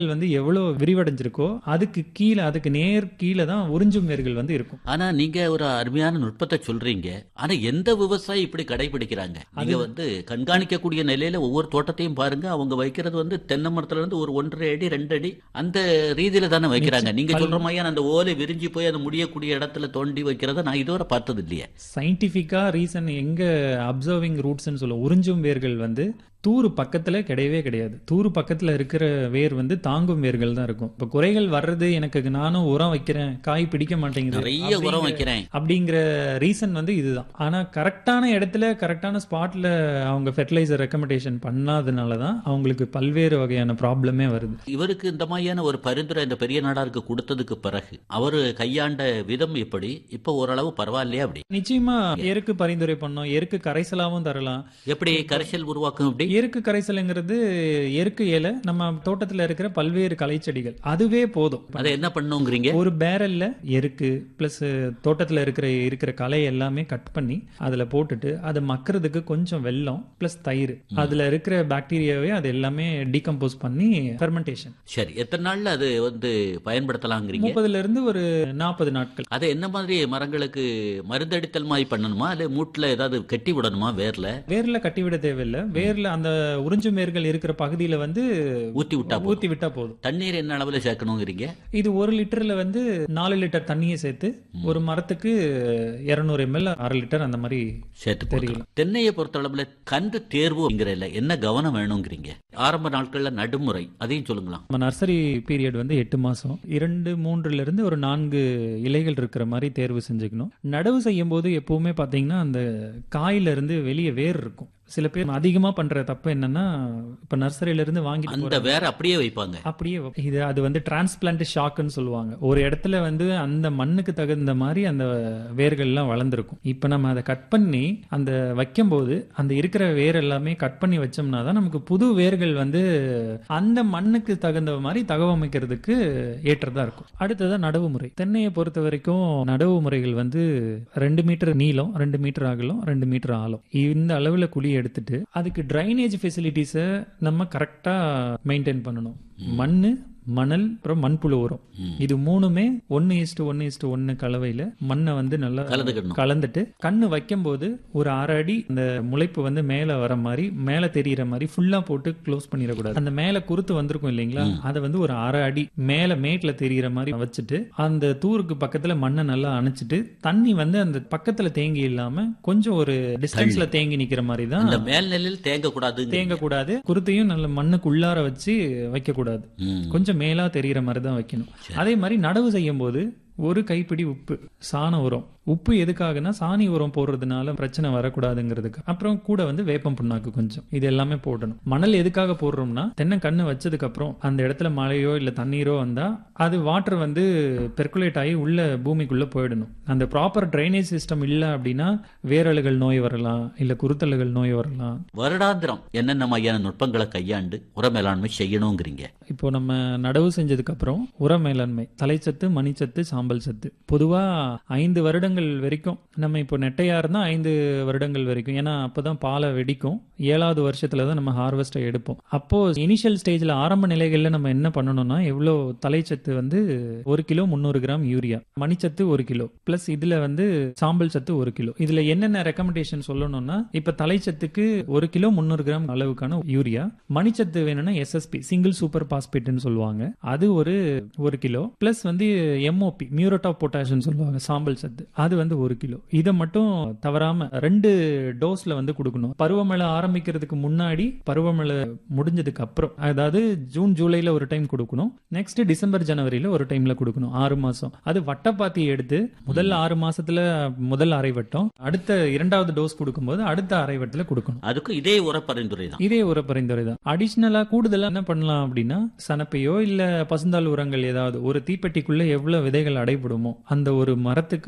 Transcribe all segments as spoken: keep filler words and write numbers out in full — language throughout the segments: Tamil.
வந்து எவ்வளவு விரிவடைஞ்சிருக்கோ அதுக்கு கீழ அதுக்கு நேர் கீழ தான் உறிஞ்சும் வேர்கள் வந்து இருக்கும். ஆனா நீங்க ஒரு அருமையான நுட்பத்தை சொல்றீங்க. ஆனா எந்த விவசாயி இப்படி கடைபிடிக்கிறாங்க? நீங்க வந்து கண்காணிக்கக்கூடிய நிலையில ஒவ்வொரு தோட்டத்தையும் பாருங்க, அவங்க வைக்கிறது வந்து தென்னை மரத்துல இருந்து ஒரு ஒன்றரை அடி ரெண்டு அடி அந்த ரீதியில தானே வைக்கிறாங்க. நீங்க சொல்ற மாதிரி அந்த ஓலை விரிஞ்சு போய் அது முடியக்கூடிய இடத்துல தோண்டி வைக்கிறத நான் இதுவரை பார்த்தது இல்லையே. சயின்டிபிக்கா ரீசன் எங்க அப்சர்விங் ரூட்ஸ்ன்னு சொல்லுவோம். உறிஞ்சும் வேர்கள் வந்து தூறு பக்கத்துல கிடையவே கிடையாது. தூறு பக்கத்துல இருக்கிற வேர் வந்து தாங்கும் வேர்கள் தான் இருக்கும். இப்ப குறைகள் வர்றது எனக்கு நானும் உரம் வைக்கிறேன் காய் பிடிக்க மாட்டேங்குது நிறைய உரம் வைக்கிறேன் அப்படிங்கிற ரீசன் வந்து இதுதான். ஆனா கரெக்டான இடத்துல கரெக்டான ஸ்பாட்ல அவங்க ஃபெர்டிலைசர் ரெக்கமெண்டேஷன் பண்ணாதனாலதான் அவங்களுக்கு பல்வேறு வகையான ப்ராப்ளமே வருது. இவருக்கு இந்த மாதிரியான ஒரு பரிந்துரை இந்த பெரிய நாடாருக்கு கொடுத்ததுக்கு பிறகு அவரு கையாண்ட விதம் எப்படி இப்ப ஓரளவு பரவாயில்லையா? அப்படி நிச்சயமா எருக்கு பரிந்துரை பண்ணோம். எருக்கு கரைசலாவும் தரலாம். எப்படி கரைசல் உருவாக்கும்? அப்படி எருக்கு கரைசல்ங்கிறது எருக்கு இலை நம்ம தோட்டத்துல இருக்கிற பல்வேறு களைச்செடிகள் அதுவே போதும். அதை என்ன பண்ணுங்கிறீங்க? ஒரு பேரல்ல எருக்கு பிளஸ் தோட்டத்துல இருக்கிற இருக்கிற களை எல்லாமே கட் பண்ணி அதுல போட்டுட்டு அதை மக்கிறதுக்கு கொஞ்சம் வெல்லம் பிளஸ் தயிர் அதுல இருக்கிற பாக்டீரியாவே அது எல்லாமே டீகம்போஸ் பண்ணி ஃபெர்மெண்டேஷன். சரி, எத்தனை நாள்ல அது வந்து பயன்படுத்தலாங்கிறீங்க? முப்பதுல இருந்து ஒரு நாற்பது நாட்கள். அதை என்ன மாதிரி மரங்களுக்கு மருந்தடித்தல் மாதிரி பண்ணணுமா இல்ல மூட்டுல ஏதாவது கட்டி விடணுமா? வேர்ல வேர்ல கட்டி விட தேவையில்லை. வேர்ல அந்த உறிஞ்சும் வேர்கள் இருக்கிற பகுதியில வந்து ஊத்தி விட்டா ஊத்தி விட்டா போதும். தண்ணீர் என்ன அளவுல சேர்க்கணுங்கிறீங்க? இது ஒரு லிட்டர்ல வந்து நாலு லிட்டர் தண்ணியை சேர்த்து ஒரு மரத்துக்கு இருநூறு எம்எல் அரை லிட்டர் அந்த மாதிரி சேர்த்து தெரியல. தென்னையை பொறுத்த அளவுல கன்று தேர்வு என்ன கவனம் வேணுங்கிறீங்க? ஆரம்ப நாட்கள்ல நடுமுறை அதையும் சொல்லுங்களா? நம்ம நர்சரி பீரியட் வந்து எட்டு மாசம் இரண்டு மூன்றுல இருந்து ஒரு நான்கு இலைகள் இருக்கிற மாதிரி தேர்வு செஞ்சுக்கணும். நடவு செய்யும் போது எப்பவுமே பாத்தீங்கன்னா அந்த காயில இருந்து வெளியே வேர் இருக்கும். சில பேர் அதிகமா பண்ற தப்பு என்னன்னா இப்ப நர்சரியில இருந்து வாங்கிட்டு அந்த வேற அப்படியே வைப்பாங்க. அப்படியே இது அது வந்து டிரான்ஸ்பிளான்ட் ஷாக்னு சொல்லுவாங்க. ஒரு இடத்துல வந்து அந்த மண்ணுக்கு தகுந்த மாதிரி அந்த வேர்கள் எல்லாம் வளர்ந்துருக்கும். இப்ப நம்ம அதை கட் பண்ணி அந்த வைக்கும் போது அந்த இருக்கிற வேர் எல்லாமே கட் பண்ணி வச்சோம்னா தான் நமக்கு புது வேர்கள் வந்து அந்த மண்ணுக்கு தகுந்த மாதிரி தகவமைக்கிறதுக்கு ஏற்றதா இருக்கும். அடுத்ததான் நடவு முறை. தென்னையை பொறுத்த வரைக்கும் நடவு முறைகள் வந்து ரெண்டு மீட்டர் நீளம், ரெண்டு மீட்டர் அகலம், ரெண்டு மீட்டர் ஆழம். இந்த அளவுல குழி எடுத்துட்டு அதுக்கு டிரைனேஜ் ஃபெசிலிட்டிஸை நம்ம கரெக்டா மெயின்டைன் பண்ணணும். மண்ணு, மணல், அப்புறம் மண்புழு உரம், இது மூணுமே ஒன்னு இஸ்டு ஒன்னு இஸ்டு ஒன்னு கலவையில மண்ணை வந்து நல்லா கலந்துட்டு கண்ணு வைக்கும் போது ஒரு அரை அடி அந்த முளைப்பு வந்து மேல வர மாதிரி மேல தெரியற மாதிரி ஃபுல்லா போட்டு க்ளோஸ் பண்ணிடக்கூடாது. அந்த மேல குருத்து வந்திருக்கும் இல்லைங்களா, அதை வந்து ஒரு அரை அடி மேல மேட்ல தெரியற மாதிரி வச்சுட்டு அந்த தூருக்கு பக்கத்துல மண்ணை நல்லா அணைச்சிட்டு தண்ணி வந்து அந்த பக்கத்துல தேங்கி இல்லாம கொஞ்சம் ஒரு டிஸ்டன்ஸ்ல தேங்கி நிக்கிற மாதிரி தான். மேல் நிலையில் தேங்க கூடாது தேங்க கூடாது குருத்தையும் நல்ல மண்ணுக்கு உள்ளார வச்சு வைக்க கூடாது. கொஞ்சம் மேலா தெரியற மாதிரி தான் வைக்கணும். அதே மாதிரி நடவு செய்யும் போது ஒரு கைப்பிடி உப்பு, சாண உரம். உப்பு எதுக்காகனா சாணி உரம் போடுறதுனால பிரச்சனை வரக்கூடாதுங்கிறதுக்கு. அப்புறம் கூட வந்து வேப்பம் புண்ணாக்கு கொஞ்சம், இது எல்லாமே போடணும். மணல் எதுக்காக போடுறோம்னா தென்னை கண்ணு வச்சதுக்கு அப்புறம் அந்த இடத்துல மழையோ இல்ல தண்ணீரோ வந்தா அது வாட்டர் வந்து பெர்குலேட் ஆகி உள்ள பூமிக்குள்ள போயிடணும். அந்த ப்ராப்பர் டிரைனேஜ் சிஸ்டம் இல்ல அப்படின்னா வேரலுகள் நோய் வரலாம், இல்ல குருத்தலுகள் நோய் வரலாம். வருடாந்திரம் என்னென்ன மாதிரியான நுட்பங்களை கையாண்டு உர மேலாண்மை செய்யணுங்கிறீங்க? இப்போ நம்ம நடவு செஞ்சதுக்கு அப்புறம் உர மேலாண்மை, தலைச்சத்து, மணிச்சத்து, சாம்பல் சத்து. பொதுவா ஐந்து வருடங்கள் வரைக்கும் நம்ம இப்போ நெட்டையா இருந்தா ஐந்து வருடங்கள் வரைக்கும், ஏன்னா அப்பதான் பாலை வெடிக்கும். ஏழாவது வருஷத்துலதான் நம்ம ஹார்வெஸ்டை எடுப்போம். அப்போ இனிஷியல் ஸ்டேஜ்ல ஆரம்ப நிலைகள்ல நம்ம என்ன பண்ணணும்னா எவ்வளவு தலைச்சத்து வந்து ஒரு கிலோ முன்னூறு கிராம் யூரியா, மணிச்சத்து ஒரு கிலோ பிளஸ் இதுல வந்து சாம்பல் சத்து ஒரு கிலோ. இதுல என்னென்ன ரெக்கமெண்டேஷன் சொல்லணும்னா இப்ப தலைச்சத்துக்கு ஒரு கிலோ முன்னூறு கிராம் அளவுக்கான யூரியா, மணிச்சத்து வேணும்னா எஸ்எஸ்பி சிங்கிள் சூப்பர் பாஸ்பேட்னு சொல்லுவாங்க, அது ஒரு ஒரு கிலோ பிளஸ் வந்து எம்ஓபி மியூரேட் ஆஃப் பொட்டாசியம் சொல்லுவாங்க சாம்பல் சத்து, அது வந்து ஒரு கிலோ. இதை மட்டும் தவறாம ரெண்டு டோஸ்ல வந்து கொடுக்கணும். பருவமழை ஆரம்பிக்கிறதுக்கு முன்னாடி, பருவமழை முடிஞ்சதுக்கு அப்புறம், அதாவது ஜூன் ஜூலைல ஒரு டைம் கொடுக்கணும், நெக்ஸ்ட் டிசம்பர் ஜனவரியில ஒரு டைம்ல கொடுக்கணும். ஆறு மாசம் அது வட்டப்பாத்தி எடுத்து முதல்ல ஆறு மாசத்துல முதல் அரைவட்டம், அடுத்த இரண்டாவது டோஸ் கொடுக்கும்போது அடுத்த அரைவட்டத்துல கொடுக்கணும். அதுக்கு இதே உர பரிந்துரை தான். இதே உர பரிந்துரை தான். அடிஷனலா கூடுதலா என்ன பண்ணலாம் அப்படின்னா சனப்பையோ இல்ல பசுந்தாள் உரங்கள் ஏதாவது ஒரு தீப்பெட்டிக்குள்ள எவ்வளவு விதைகள் அடைபடுமோ அந்த ஒரு மரத்துக்கு ஒரு தீப்பெட்டி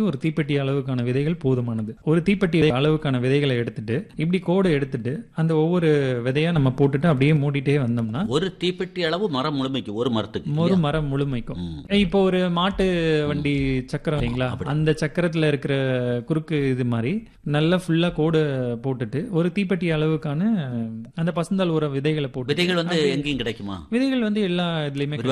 தீப்பெட்டி அளவுக்கான விதைகள் போதுமானது. ஒரு தீப்பெட்டி அளவுக்கான விதைகளை எடுத்துட்டு இப்படி கோடு எடுத்துட்டு அந்த ஒவ்வொரு விதையா நம்ம போட்டுட்டு அப்படியே மூடிட்டே வந்தோம்னா ஒரு தீப்பெட்டி அளவு மரம் முழுமைக்கு ஒரு மரத்துக்கு ஒரு மரம் முழுமைக்கும். ம். இப்போ ஒரு மாட்டு வண்டி சக்கரம் இல்லைங்களா, அந்த சக்கரத்துல இருக்கிற குறுக்கு இது மாதிரி நல்லா ஃபுல்லா கோடு போட்டுட்டு ஒரு தீப்பெட்டி அளவுக்கான அந்த பசுந்தாள் உர விதைகளை போட்டு விதைகள் வந்து எங்கேயும் கிடைக்குமா? விதைகள் வந்து எல்லா இதுலயுமே